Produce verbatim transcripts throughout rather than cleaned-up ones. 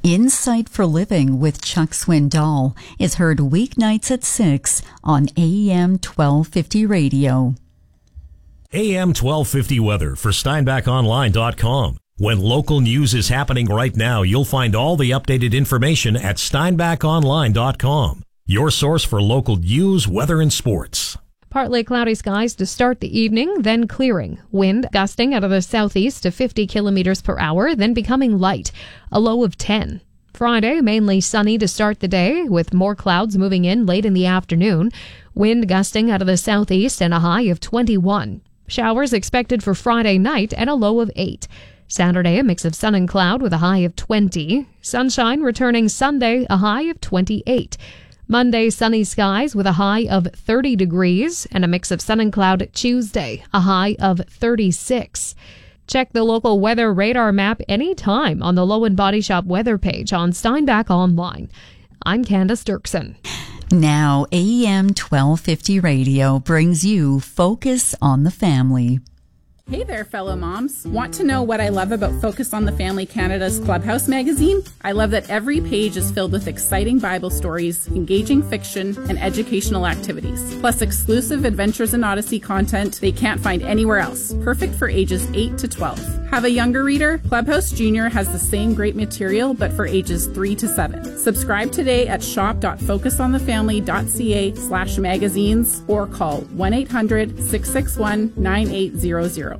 Insight for Living with Chuck Swindoll is heard weeknights at six on A M twelve fifty radio. A M twelve fifty weather for Steinbach Online dot com. When local news is happening right now, you'll find all the updated information at Steinbach Online dot com. Your source for local news, weather, and sports. Partly cloudy skies to start the evening, then clearing. Wind gusting out of the southeast to fifty kilometers per hour, then becoming light. A low of ten. Friday, mainly sunny to start the day, with more clouds moving in late in the afternoon. Wind gusting out of the southeast and a high of twenty-one. Showers expected for Friday night and a low of eight. Saturday, a mix of sun and cloud with a high of twenty. Sunshine returning Sunday, a high of twenty-eight. Monday, sunny skies with a high of thirty degrees and a mix of sun and cloud Tuesday, a high of thirty-six. Check the local weather radar map anytime on the Lowen Body Shop weather page on Steinbach Online. I'm Candace Dirksen. Now, A M twelve fifty radio brings you Focus on the Family. Hey there, fellow moms. Want to know what I love about Focus on the Family Canada's Clubhouse magazine? I love that every page is filled with exciting Bible stories, engaging fiction, and educational activities, plus exclusive Adventures in Odyssey content they can't find anywhere else, perfect for ages eight to twelve. Have a younger reader? Clubhouse Junior has the same great material, but for ages three to seven. Subscribe today at shop dot focus on the family dot c a slash magazines or call one eight hundred, six six one, nine eight zero zero.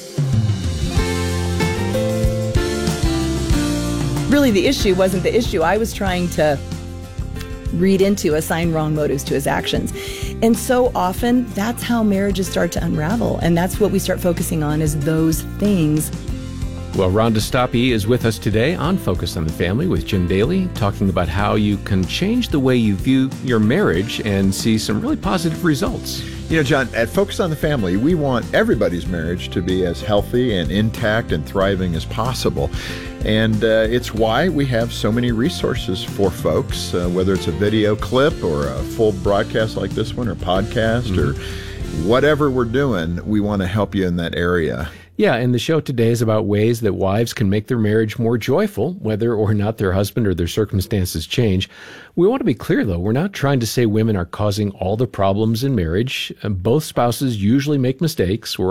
Really, the issue wasn't the issue. I was trying to read into, assign wrong motives to his actions. And so often, that's how marriages start to unravel. And that's what we start focusing on, is those things. Well, Rhonda Stoppe is with us today on Focus on the Family with Jim Daly, talking about how you can change the way you view your marriage and see some really positive results. You know, John, at Focus on the Family, we want everybody's marriage to be as healthy and intact and thriving as possible. And uh, it's why we have so many resources for folks, uh, whether it's a video clip or a full broadcast like this one or podcast mm-hmm. or whatever we're doing, we want to help you in that area. Yeah, and the show today is about ways that wives can make their marriage more joyful, whether or not their husband or their circumstances change. We want to be clear, though. We're not trying to say women are causing all the problems in marriage. Both spouses usually make mistakes. We're